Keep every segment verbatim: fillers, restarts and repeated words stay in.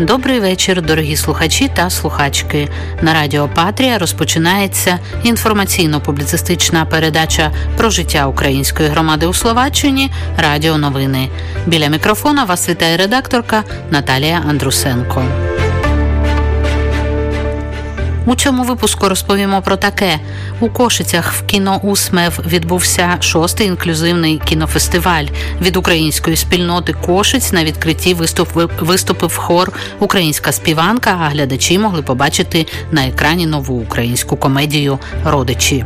Добрий вечір, дорогі слухачі та слухачки. На Радіо Патрія розпочинається інформаційно-публіцистична передача про життя української громади у Словаччині «Радіо Новини». Біля мікрофона вас вітає редакторка Наталія Андрусенко. У цьому випуску розповімо про таке. У Кошицях в кіно «Усмев» відбувся шостий інклюзивний кінофестиваль. Від української спільноти Кошиць на відкритті виступив, виступив хор «Українська співанка», а глядачі могли побачити на екрані нову українську комедію «Родичі».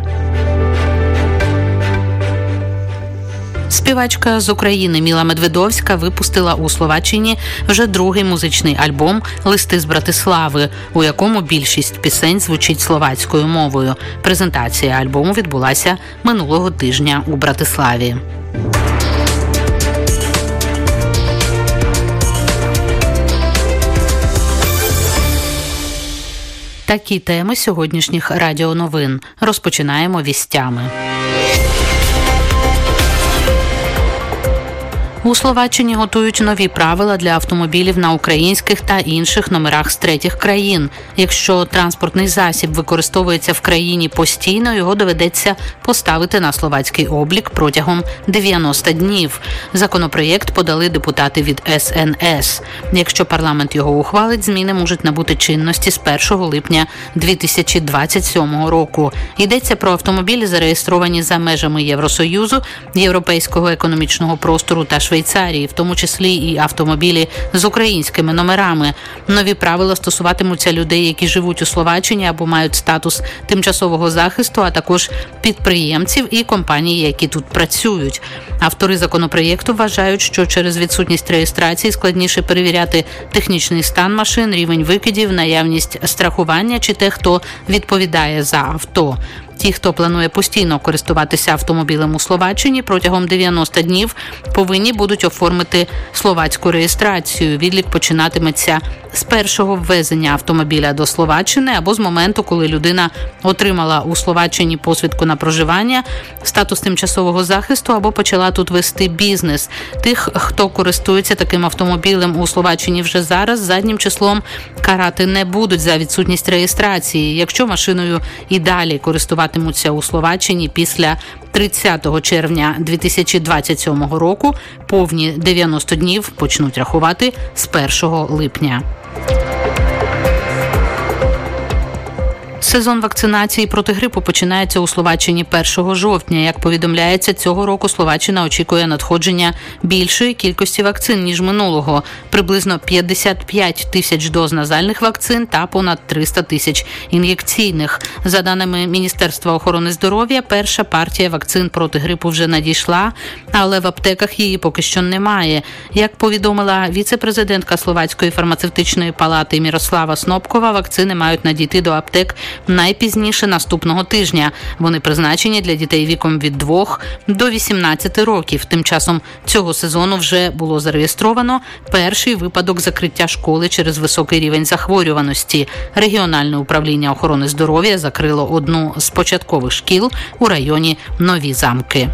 Співачка з України Міла Медведовська випустила у Словаччині вже другий музичний альбом «Листи з Братислави», у якому більшість пісень звучить словацькою мовою. Презентація альбому відбулася минулого тижня у Братиславі. Такі теми сьогоднішніх радіоновин. Розпочинаємо вістями. У Словаччині готують нові правила для автомобілів на українських та інших номерах з третіх країн. Якщо транспортний засіб використовується в країні постійно, його доведеться поставити на словацький облік протягом дев'яноста днів. Законопроєкт подали депутати від ес ен ес. Якщо парламент його ухвалить, зміни можуть набути чинності з першого липня дві тисячі двадцять сьомого року. Йдеться про автомобілі, зареєстровані за межами Євросоюзу, Європейського економічного простору та Швейцарії. Швейцарії, в тому числі і автомобілі з українськими номерами. Нові правила стосуватимуться людей, які живуть у Словаччині або мають статус тимчасового захисту, а також підприємців і компаній, які тут працюють. Автори законопроєкту вважають, що через відсутність реєстрації складніше перевіряти технічний стан машин, рівень викидів, наявність страхування чи те, хто відповідає за авто. Ті, хто планує постійно користуватися автомобілем у Словаччині, протягом дев'яноста днів повинні будуть оформити словацьку реєстрацію. Відлік починатиметься з першого ввезення автомобіля до Словаччини або з моменту, коли людина отримала у Словаччині посвідку на проживання, статус тимчасового захисту або почала тут вести бізнес. Тих, хто користується таким автомобілем у Словаччині вже зараз, заднім числом карати не будуть за відсутність реєстрації. Якщо машиною і далі користуватимуться у Словаччині після тридцятого червня дві тисячі двадцять сьомого року, повні дев'яносто днів почнуть рахувати з першого липня. Сезон вакцинації проти грипу починається у Словаччині першого жовтня. Як повідомляється, цього року Словаччина очікує надходження більшої кількості вакцин, ніж минулого. Приблизно п'ятдесят п'ять тисяч доз назальних вакцин та понад триста тисяч ін'єкційних. За даними Міністерства охорони здоров'я, перша партія вакцин проти грипу вже надійшла, але в аптеках її поки що немає. Як повідомила віце-президентка Словацької фармацевтичної палати Мірослава Снопкова, вакцини мають надійти до аптек найпізніше наступного тижня. Вони призначені для дітей віком від двох до вісімнадцяти років. Тим часом цього сезону вже було зареєстровано перший випадок закриття школи через високий рівень захворюваності. Регіональне управління охорони здоров'я закрило одну з початкових шкіл у районі Нові Замки.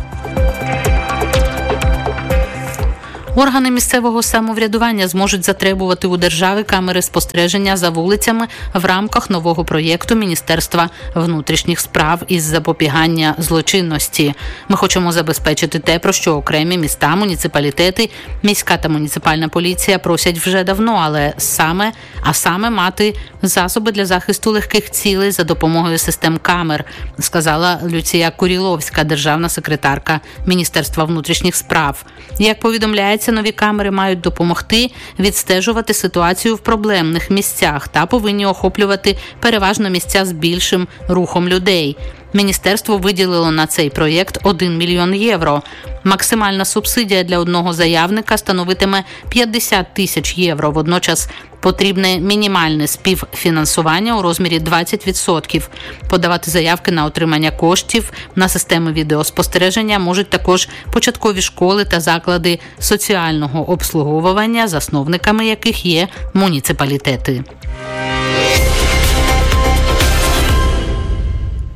Органи місцевого самоврядування зможуть затребувати у держави камери спостереження за вулицями в рамках нового проєкту Міністерства внутрішніх справ із запобігання злочинності. Ми хочемо забезпечити те, про що окремі міста, муніципалітети, міська та муніципальна поліція просять вже давно, але саме, а саме мати засоби для захисту легких цілей за допомогою систем камер, сказала Люція Куріловська, державна секретарка Міністерства внутрішніх справ. Як повідомляється, нові камери мають допомогти відстежувати ситуацію в проблемних місцях та повинні охоплювати переважно місця з більшим рухом людей. Міністерство виділило на цей проєкт один мільйон євро. Максимальна субсидія для одного заявника становитиме п'ятдесят тисяч євро. Водночас потрібне мінімальне співфінансування у розмірі двадцять відсотків. Подавати заявки на отримання коштів на системи відеоспостереження можуть також початкові школи та заклади соціального обслуговування, засновниками яких є муніципалітети.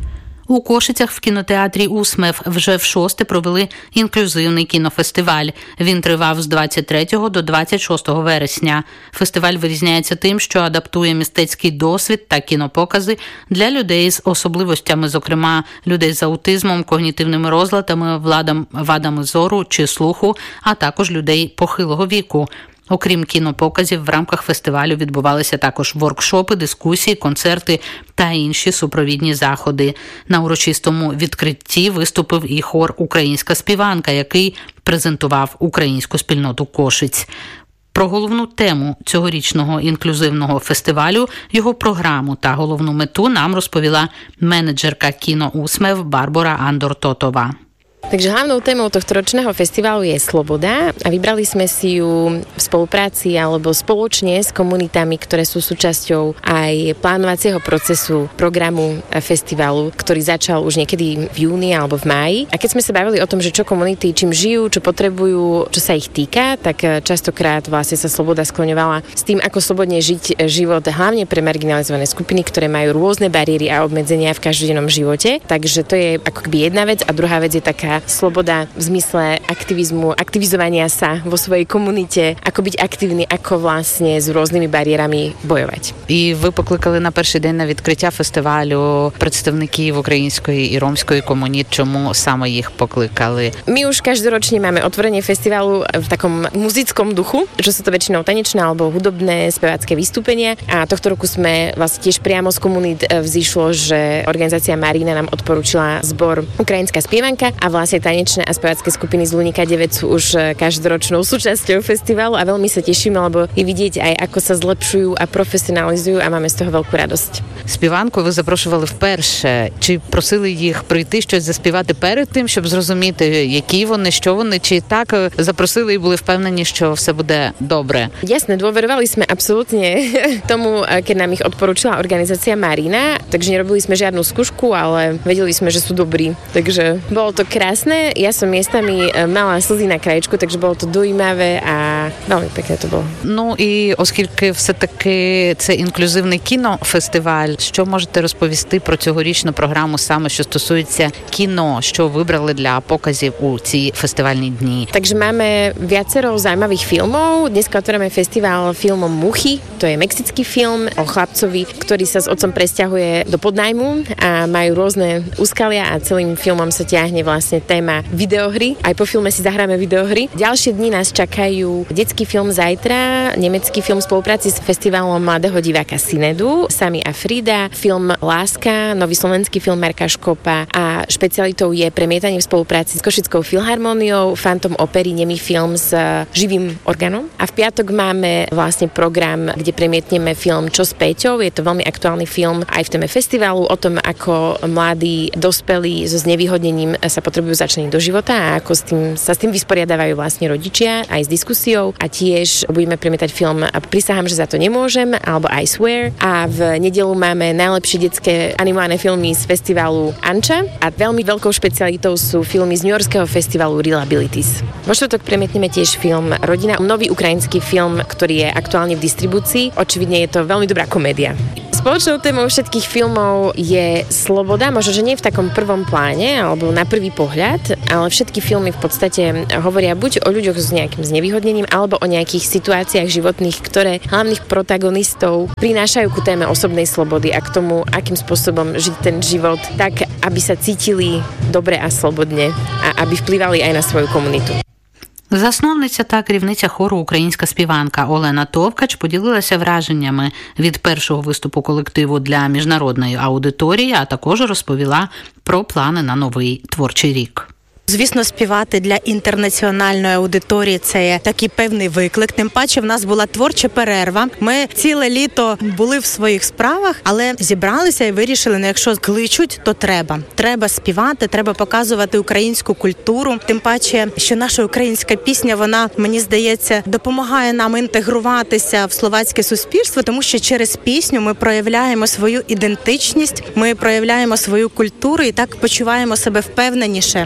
У Кошицях в кінотеатрі «Усмев» вже в шосте провели інклюзивний кінофестиваль. Він тривав з двадцять третього до двадцять шостого вересня. Фестиваль вирізняється тим, що адаптує мистецький досвід та кінопокази для людей з особливостями, зокрема людей з аутизмом, когнітивними розладами, владам, вадами зору чи слуху, а також людей похилого віку. Окрім кінопоказів, в рамках фестивалю відбувалися також воркшопи, дискусії, концерти та інші супровідні заходи. На урочистому відкритті виступив і хор «Українська співанка», який презентував українську спільноту Кошиць. Про головну тему цьогорічного інклюзивного фестивалю, його програму та головну мету нам розповіла менеджерка кіно «Усмев» Барбора Андор-Тотова. Takže hlavnou témou tohto ročného festivalu je sloboda a vybrali sme si ju v spolupráci alebo spoločne s komunitami, ktoré sú súčasťou aj plánovacieho procesu programu festivalu, ktorý začal už niekedy v júni alebo v máji. A keď sme sa bavili o tom, že čo komunity čím žijú, čo potrebujú, čo sa ich týka, tak častokrát vlastne sa sloboda skloňovala s tým, ako slobodne žiť život hlavne pre marginalizované skupiny, ktoré majú rôzne bariéry a obmedzenia v každodennom živote. Takže to je ako keby jedna vec a druhá vec je taká sloboda v zmysle aktivizmu, aktivizovania sa vo svojej komunite, ako byť aktívny, ako vlastne s rôznymi bariérami bojovať. І ви покликали на перший день на відкриття фестивалю представників української і ромської комуніт. Чому саме їх покликали? My už každoročne máme otvorenie festivalu v takom muzickom duchu, čo sú to väčšinou tanečné alebo hudobné spevácké vystúpenia. A tohto roku sme vlastne tiež priamo z komunít vzýšlo, že organizácia Marina nám odporúčila zbor Ukrajinská spievanka a vlastne tanečné a spevácké skupiny z Lunika deväť sú už každoročnou súčasťou festivalu a veľmi sa tešíme, lebo je vidieť aj, ako sa zlepšujú a profesionalizujú a máme z toho veľkú radosť. Співанку ви запрошували вперше. Чи просили їх прийти щось заспівати перед тим, щоб зрозуміти, які вони, що вони, чи так запросили і були впевнені, що все буде добре? Jasné, dôverovali sme absolútne tomu, keď nám ich odporúčila organizácia Marina, takže nerobili sme žiadnu skúšku, ale vedeli sme, že sú dobrí. Takže bolo to krásne. Ja som miestami mala slzy na krajičku, takže bolo to dojímavé a veľmi pekné to було. Ну і оскільки все-таки це інклюзивний кінофестиваль, що можете розповісти про цьогорічну програму саме, що стосується кіно, що вибрали для показів у ці фестивальні дні? Takže máme viacero zaujímavých filmov. Dneska otvárame festival filmom Muchy. To je mexický film o chlapcovi, ktorý sa s otcom presťahuje do podnájmu a majú rôzne úskalia a celým filmom sa ťahne vlastne téma videohry. Aj po filme si zahráme videohry. Ďalšie dni nás čakajú detský film Zajtra, nemecký film v spolupráci s festivalom mladého diváka Synedu, Sami a Frida, film Láska, nový slovenský film Marka Škopa a špecialitou je premietanie v spolupráci s Košickou filharmóniou, Phantom opery, nemý film s živým orgánom. A v piatok máme vlastne program, kde premietneme film Čo s Péťou. Je to veľmi aktuálny film aj v téme festivalu o tom, ako mladí dospelí so znevýhodnením sa potrebujú začleniť do života a ako s tým, sa s tým vysporiadávajú vlastne rodičia aj s diskusiou. A tiež budeme premietať film Prisahám, že za to nemôžem, alebo I Swear. A v nedeľu máme najlepšie detské animované filmy z festivalu Anča a veľmi veľkou špecialitou sú filmy z New Yorkského festivalu Reliabilities. Vo štvrtok premietneme tiež film Rodina, nový ukrajinský film, ktorý je aktuálne v distribúcii. Očividne je to veľmi dobrá komédia. Spoločnou témou všetkých filmov je sloboda, možno, že nie v takom prvom pláne, alebo na prvý pohľad, ale všetky filmy v podstate hovoria buď o ľuďoch s nejakým znevýhodnením, alebo o nejakých situáciách životných, ktoré hlavných protagonistov prinášajú ku téme osobnej slobody a k tomu, akým spôsobom žiť ten život tak, aby sa cítili dobre a slobodne a aby vplyvali aj na svoju komunitu. Засновниця та керівниця хору «Українська співанка» Олена Товкач поділилася враженнями від першого виступу колективу для міжнародної аудиторії, а також розповіла про плани на новий творчий рік. Звісно, співати для інтернаціональної аудиторії – це є такий певний виклик. Тим паче в нас була творча перерва. Ми ціле літо були в своїх справах, але зібралися і вирішили, ну, якщо кличуть, то треба. Треба співати, треба показувати українську культуру. Тим паче, що наша українська пісня, вона, мені здається, допомагає нам інтегруватися в словацьке суспільство, тому що через пісню ми проявляємо свою ідентичність, ми проявляємо свою культуру і так почуваємо себе впевненіше, знаходимо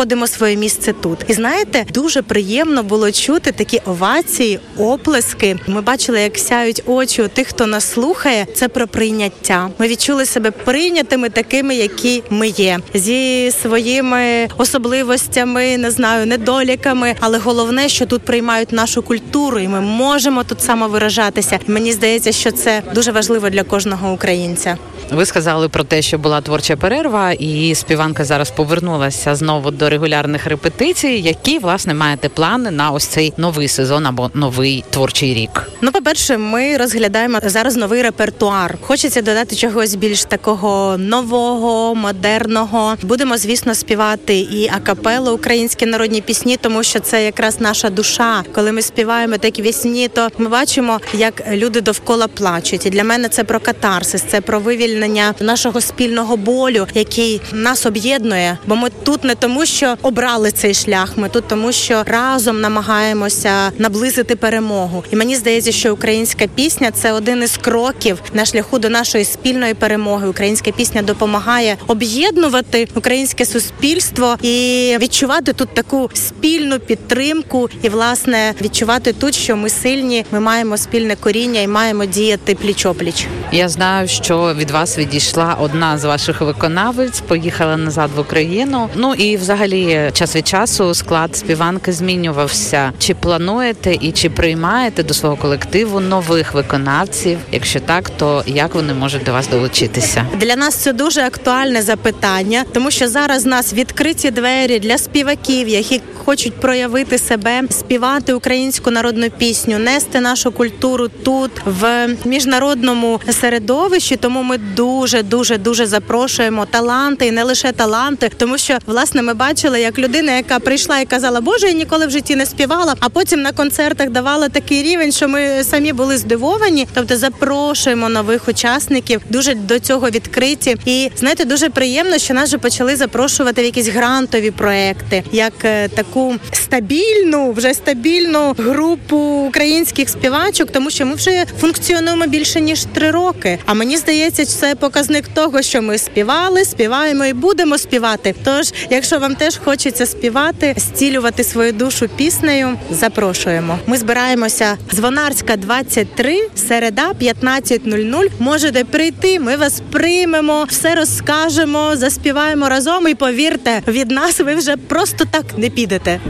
знаходимо своє місце тут. І знаєте, дуже приємно було чути такі овації, оплески. Ми бачили, як сяють очі у тих, хто нас слухає. Це про прийняття. Ми відчули себе прийнятими такими, які ми є. Зі своїми особливостями, не знаю, недоліками. Але головне, що тут приймають нашу культуру, і ми можемо тут самовиражатися. І мені здається, що це дуже важливо для кожного українця. Ви сказали про те, що була творча перерва, і співанка зараз повернулася знову до регулярних репетицій. Які, власне, маєте плани на ось цей новий сезон або новий творчий рік? Ну, по-перше, ми розглядаємо зараз новий репертуар. Хочеться додати чогось більш такого нового, модерного. Будемо, звісно, співати і акапелу, українські народні пісні, тому що це якраз наша душа. Коли ми співаємо такі пісні, то ми бачимо, як люди довкола плачуть. І для мене це про катарсис, це про вивільнення нашого спільного болю, який нас об'єднує. Бо ми тут не тому, що обрали цей шлях, ми тут тому, що разом намагаємося наблизити перемогу. І мені здається, що українська пісня – це один із кроків на шляху до нашої спільної перемоги. Українська пісня допомагає об'єднувати українське суспільство і відчувати тут таку спільну підтримку і, власне, відчувати тут, що ми сильні, ми маємо спільне коріння і маємо діяти пліч-опліч. Я знаю, що від вас відійшла одна з ваших виконавиць, поїхала назад в Україну. Ну і взагалі час від часу склад співанки змінювався. Чи плануєте і чи приймаєте до свого колективу нових виконавців? Якщо так, то як вони можуть до вас долучитися? Для нас це дуже актуальне запитання, тому що зараз у нас відкриті двері для співаків, які хочуть проявити себе, співати українську народну пісню, нести нашу культуру тут, в міжнародному середовищі. Тому ми дуже-дуже-дуже запрошуємо таланти, і не лише таланти, тому що, власне, ми бачили, як людина, яка прийшла і казала, Боже, я ніколи в житті не співала, а потім на концертах давала такий рівень, що ми самі були здивовані. Тобто запрошуємо нових учасників, дуже до цього відкриті. І, знаєте, дуже приємно, що нас вже почали запрошувати в якісь грантові проекти, як е, таку стабільну, вже стабільну групу українських співачок, тому що ми вже функціонуємо більше, ніж три роки. А мені здається, це показник того, що ми співали, співаємо і будемо співати. Тож, якщо вам теж хочеться співати, зцілювати свою душу піснею, запрошуємо. Ми збираємося Звонарська, двадцять три, середа, п'ятнадцять нуль нуль. Можете прийти, ми вас приймемо, все розкажемо, заспіваємо разом і повірте, від нас ви вже просто так не підете.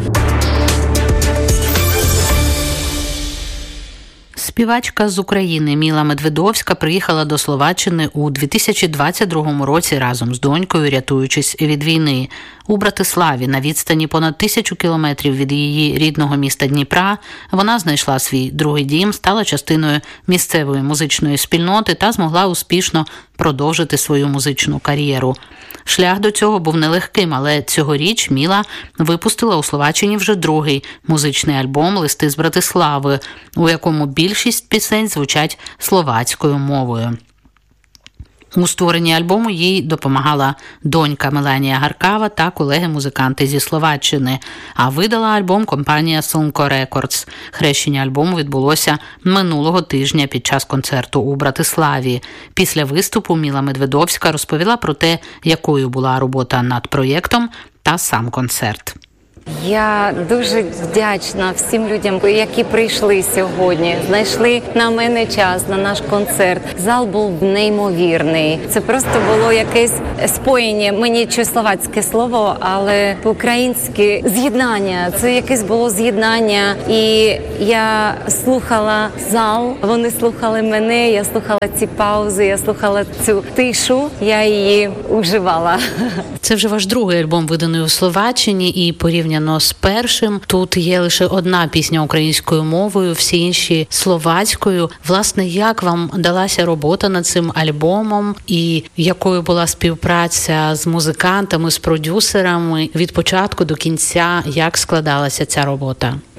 Співачка з України Міла Медведовська приїхала до Словаччини у дві тисячі двадцять другому році разом з донькою, рятуючись від війни. У Братиславі, на відстані понад тисячу кілометрів від її рідного міста Дніпра, вона знайшла свій другий дім, стала частиною місцевої музичної спільноти та змогла успішно продовжити свою музичну кар'єру. Шлях до цього був нелегким, але цьогоріч Міла випустила у Словаччині вже другий музичний альбом «Листи з Братислави», у якому більшість пісень звучать словацькою мовою. У створенні альбому їй допомагала донька Меленія Гаркава та колеги-музиканти зі Словаччини, а видала альбом компанія Sonko Records. Хрещення альбому відбулося минулого тижня під час концерту у Братиславі. Після виступу Міла Медведовська розповіла про те, якою була робота над проєктом та сам концерт. Я дуже вдячна всім людям, які прийшли сьогодні, знайшли на мене час, на наш концерт. Зал був неймовірний. Це просто було якесь споєння, мені чехословацьке слово, але по-українськи з'єднання. Це якесь було з'єднання. І я слухала зал, вони слухали мене, я слухала ці паузи, я слухала цю тишу, я її уживала. Це вже ваш другий альбом, виданий у Словаччині, і порівняно з першим, тут є лише одна пісня українською мовою, всі інші словацькою. Власне, як вам далася робота над цим альбомом і якою була співпраця з музикантами, з продюсерами від початку до кінця, як складалася ця робота?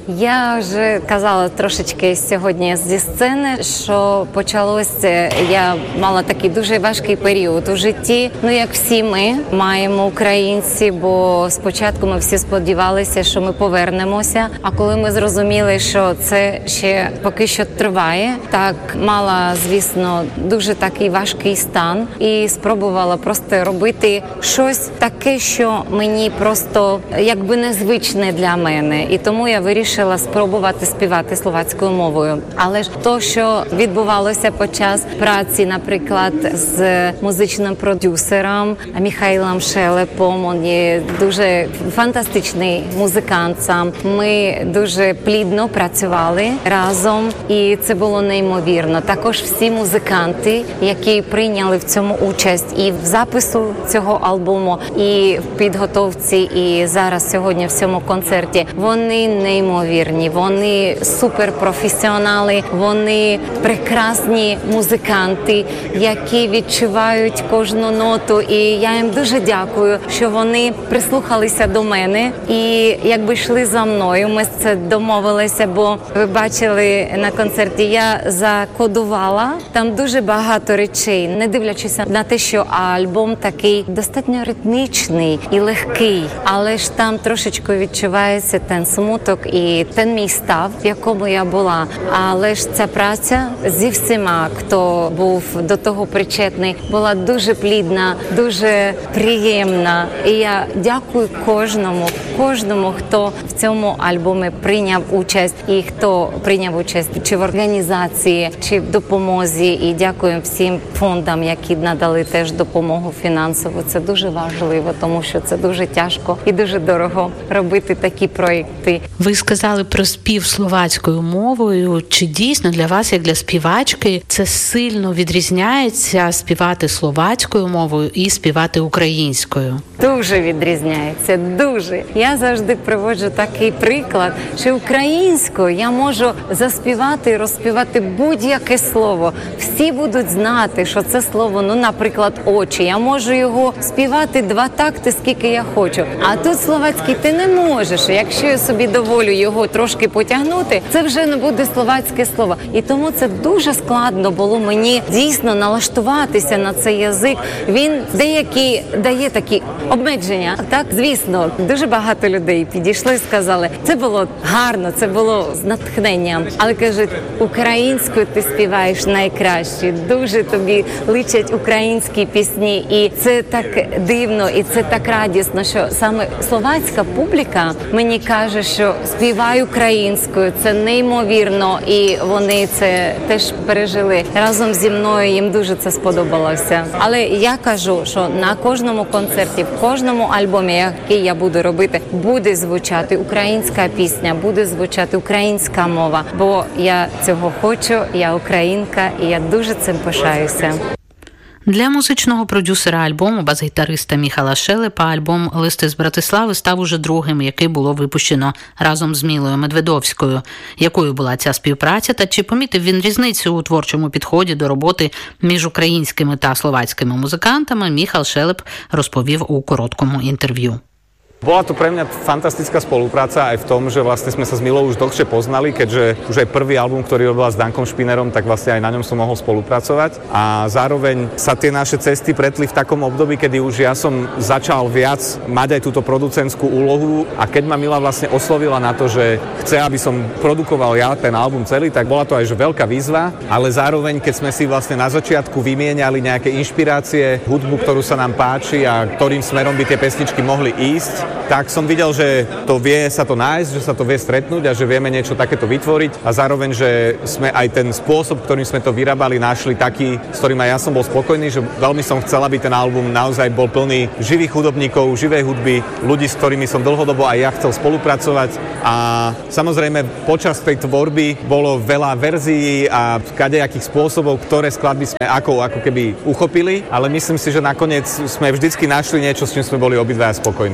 Я вже казала трошечки сьогодні зі сцени, що почалося, я мала такий дуже важкий період у житті. Ну, як всі ми маємо, українці, бо спочатку ми всі сподівалися, що ми повернемося, а коли ми зрозуміли, що це ще поки що триває, так мала, звісно, дуже такий важкий стан і спробувала просто робити щось таке, що мені просто якби незвичне для мене. І тому я вирішила спробувати співати словацькою мовою. Але ж то, що відбувалося під час праці, наприклад, з музичним продюсером Михайлом Шелепом, він є дуже фантастичний музикант сам. Ми дуже плідно працювали разом, і це було неймовірно. Також всі музиканти, які прийняли в цьому участь і в запису цього альбому, і в підготовці, і зараз сьогодні в цьому концерті, вони неймовірні, вони суперпрофесіонали, вони прекрасні музиканти, які відчувають кожну ноту, і я їм дуже дякую, що вони прислухалися до мене і якби йшли за мною. Ми це домовилися, бо ви бачили на концерті, я закодувала там дуже багато речей, не дивлячись на те, що альбом такий достатньо ритмічний і легкий, але ж там трошечки відчувається ten смуток і ten мій став, в якому я була. Але ж ця праця зі всіма, хто був до того причетний, була дуже плідна, дуже приємна. І я дякую кожному, кожному, хто в цьому альбомі прийняв участь і хто прийняв участь чи в організації, чи в допомозі. І дякую всім фондам, які надали теж допомогу фінансову. Це дуже важливо, тому що це дуже тяжко і дуже дорого робити такі проєкти. Ви сказали про спів словацькою мовою. Чи дійсно для вас, як для співачки, це сильно відрізняється співати словацькою мовою і співати українською? Дуже відрізняється, дуже. Я завжди приводжу такий приклад, що українською я можу заспівати і розспівати будь-яке слово. Всі будуть знати, що це слово, ну, наприклад, очі. Я можу його співати два такти, скільки я хочу. А тут словацький ти не можеш. Якщо я собі доволю його трошки потягнути, це вже не буде словацьке слово. І тому це дуже складно було мені дійсно налаштуватися на цей язик. Він деякі дає такі обмеження. Так, звісно, дуже багато людей підійшли і сказали, це було гарно, це було з натхненням. Але кажуть, українською ти співаєш найкраще, дуже тобі личать українські пісні. І це так дивно, і це так радісно, що саме словацька публіка мені каже, що співай українською, це неймовірно, і вони це теж пережили разом зі мною, їм дуже це сподобалося. Але я кажу, що на кожному концерті, в кожному альбомі, який я буду робити, буде звучати українська пісня, буде звучати українська мова, бо я цього хочу, я українка, і я дуже цим пишаюся. Для музичного продюсера альбому, бас-гітариста Міхала Шелепа, альбом «Листи з Братислави» став уже другим, який було випущено разом з Мілою Медведовською. Якою була ця співпраця та чи помітив він різницю у творчому підході до роботи між українськими та словацькими музикантами, Міхал Шелеп розповів у короткому інтерв'ю. Bola to pre mňa fantastická spolupráca aj v tom, že vlastne sme sa s Milou už dlhšie poznali, keďže už aj prvý album, ktorý robila s Dankom Špinerom, tak vlastne aj na ňom som mohol spolupracovať. A zároveň sa tie naše cesty pretli v takom období, kedy už ja som začal viac mať aj túto producentskú úlohu a keď ma Mila vlastne oslovila na to, že chce, aby som produkoval ja ten album celý, tak bola to aj že veľká výzva, ale zároveň, keď sme si vlastne na začiatku vymieniali nejaké inšpirácie, hudbu, ktorú sa nám páči a ktorým smerom by tie pesničky mohli ísť, tak som videl, že to vie sa to nájsť, že sa to vie stretnúť a že vieme niečo takéto vytvoriť a zároveň, že sme aj ten spôsob, ktorým sme to vyrábali, našli taký, s ktorým aj ja som bol spokojný, že veľmi som chcel, aby ten album naozaj bol plný živých hudobníkov, živej hudby, ľudí, s ktorými som dlhodobo aj ja chcel spolupracovať a samozrejme počas tej tvorby bolo veľa verzií a kadejakých spôsobov, ktoré skladby sme ako, ako keby uchopili, ale myslím si, že nakoniec sme vždycky našli niečo, s čím sme boli obidvaja spokojní. Hudobný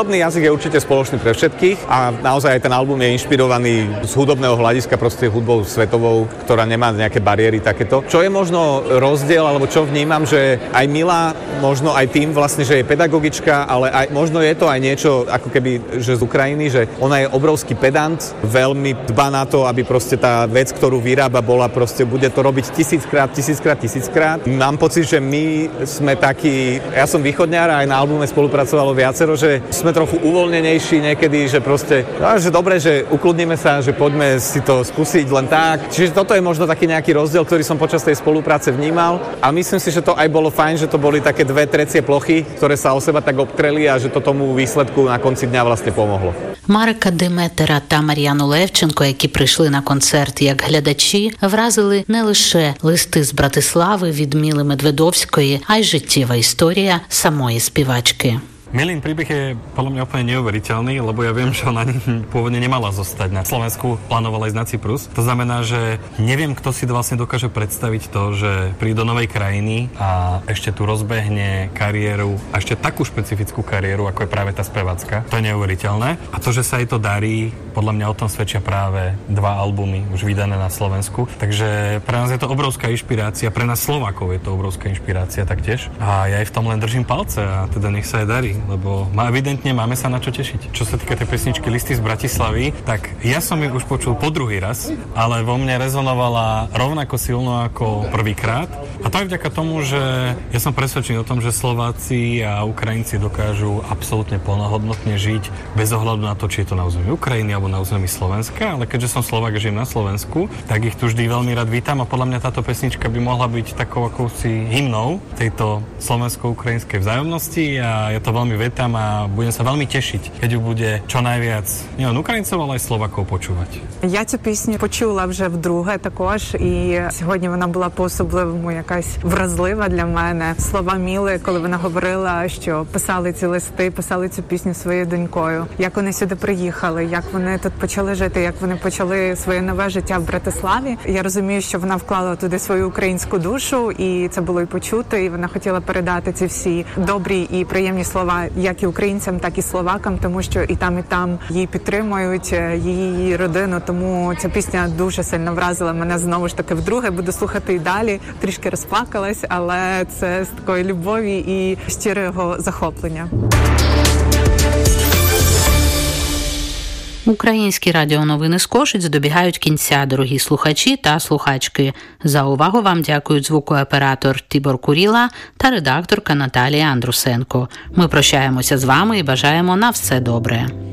rodný jazyk je určite spoločný pre všetkých a naozaj aj ten album je inšpirovaný z hudobného hľadiska proste hudbou svetovou, ktorá nemá nejaké bariéry takéto. Čo je možno rozdiel, alebo čo vnímam, že aj Mila, možno aj tým vlastne, že je pedagogička, ale aj, možno je to aj niečo ako keby, že z Ukrajiny, že ona je obrovský pedant, veľmi dba na to, aby proste tá vec, ktorú vyrába, bola proste, bude to robiť tisíckrát, tisíckrát, tisíckrát. Mám pocit, že my sme takí, ja som východňar a aj na albume spolupracovalo viacero, že sme trochu uvoľnenejší niekedy, že proste, no, že dobre, že ukludníme sa, že poďme si to skúsiť len tak. Čiže toto je možno taký nejaký rozdiel, ktorý som počas tej spolupráce vnímal a myslím si, že to aj bolo fajn, že to boli také dve trecie plochy, ktoré sa o seba tak obkreli a že to tomu výsledku na konci dňa vlastne pomohlo. Марка Деметера та Мар'яну Левченко, які прийшли на концерт як глядачі, вразили не лише листи з Братислави від Міли Медведовської, а й життєва історія самої співачки. Milin príbeh je podľa mňa úplne neuveriteľný, lebo ja viem, že ona pôvodne nemala zostať na Slovensku, plánovala ísť na Cyprus. To znamená, že neviem, kto si vlastne dokáže predstaviť to, že príde do novej krajiny a ešte tu rozbehne kariéru, a ešte takú špecifickú kariéru, ako je práve tá spevacka. To je neuveriteľné. A to, že sa jej to darí, podľa mňa o tom svedčia práve dva albumy už vydané na Slovensku. Takže pre nás je to obrovská inšpirácia, pre nás Slovákov je to obrovská inšpirácia taktiež. A ja jej v tom len držím palce a teda nech sa jej darí. Lebo má, evidentne máme sa na čo tešiť. Čo sa týka tej pesničky Listy z Bratislavy, tak ja som ju už počul po druhý raz, ale vo mne rezonovala rovnako silno ako prvýkrát. A to aj vďaka tomu, že ja som presvedčený o tom, že Slováci a Ukrajinci dokážu absolútne plnohodnotne žiť bez ohľadu na to, či je to na území Ukrajiny alebo na území Slovenska, ale keďže som Slovák a žijem na Slovensku, tak ich tu vždy veľmi rád vítam a podľa mňa táto pesnička by mohla byť takou akousi hymnou tejto slovensko-ukrajinskej vzájomnosti a je to veľmi vetám a budem sa veľmi tešiť, keď ju bude čo najviac nielen Українців, але й Словаків почувати. Я цю пісню почула вже вдруге також, і сьогодні вона була по-особливому якась вразлива для мене. Слова Міли, коли вона говорила, що писали ці листи, писали цю пісню своєю донькою, як вони сюди приїхали, як вони тут почали жити, як вони почали своє нове життя в Братиславі. Я розумію, що вона вклала туди свою українську душу, і це було і почуто, і вона хотіла передати ці всі добрі і приємні слова як і українцям, так і словакам, тому що і там, і там її підтримують, її родину, тому ця пісня дуже сильно вразила мене знову ж таки вдруге. Буду слухати і далі. Трішки розплакалась, але це з такої любові і щирого захоплення. Українські радіоновини з Кошиць добігають кінця, дорогі слухачі та слухачки. За увагу вам дякують звукооператор Тибор Куріла та редакторка Наталія Андрусенко. Ми прощаємося з вами і бажаємо на все добре.